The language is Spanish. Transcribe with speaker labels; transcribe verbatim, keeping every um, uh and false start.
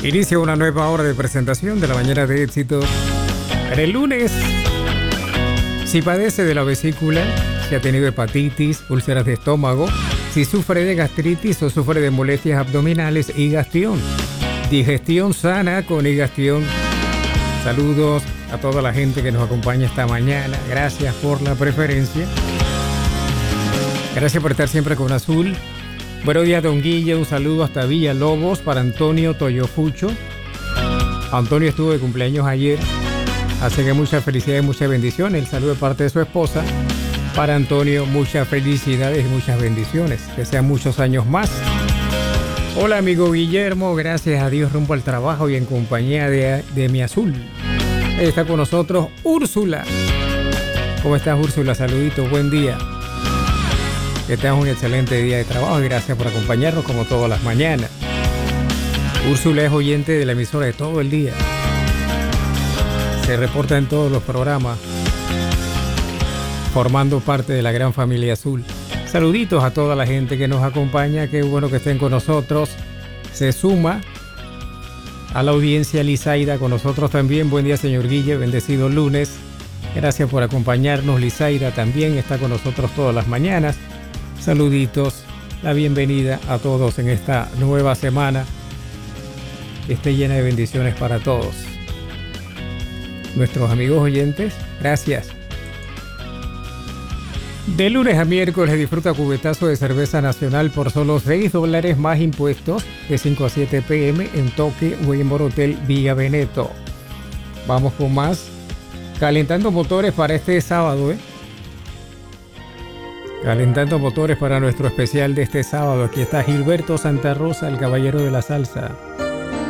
Speaker 1: Inicia una nueva hora de presentación de la mañana de éxitos. En el lunes, si padece de la vesícula, si ha tenido hepatitis, úlceras de estómago, si sufre de gastritis o sufre de molestias abdominales, Higastión. Digestión sana con Higastión. Saludos a toda la gente que nos acompaña esta mañana. Gracias por la preferencia. Gracias por estar siempre con Azul. Buenos días, don Guille. Un saludo hasta Villalobos para Antonio Toyofucho. Antonio estuvo de cumpleaños ayer. Así que muchas felicidades y muchas bendiciones. El saludo de parte de su esposa. Para Antonio, muchas felicidades y muchas bendiciones. Que sean muchos años más. Hola, amigo Guillermo. Gracias a Dios rumbo al trabajo y en compañía de, de mi Azul. Ahí está con nosotros Úrsula. ¿Cómo estás, Úrsula? Saluditos, buen día. Que tengas un excelente día de trabajo y gracias por acompañarnos como todas las mañanas. Úrsula es oyente de la emisora de todo el día. Se reporta en todos los programas, formando parte de la gran familia Azul. Saluditos a toda la gente que nos acompaña, qué bueno que estén con nosotros. Se suma a la audiencia Lizaida con nosotros también. Buen día, señor Guille, bendecido lunes. Gracias por acompañarnos. Lizaida también está con nosotros todas las mañanas. Saluditos, la bienvenida a todos en esta nueva semana que esté llena de bendiciones para todos. Nuestros amigos oyentes, gracias. De lunes a miércoles disfruta cubetazo de cerveza nacional por solo seis dólares más impuestos de cinco a siete p m en Toque o en Hotel Villa Veneto. Vamos con más. Calentando motores para este sábado, ¿eh? Calentando motores para nuestro especial de este sábado. Aquí está Gilberto Santa Rosa, el caballero de la salsa.